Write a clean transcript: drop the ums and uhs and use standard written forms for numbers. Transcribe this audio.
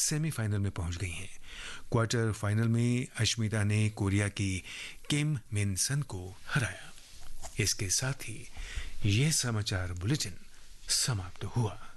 Semifinal में पहुंच गई हैं। क्वार्टर फाइनल में अश्मिता ने कोरिया की किम मिन सन को हराया। इसके साथ ही यह समाचार बुलेटिन समाप्त हुआ।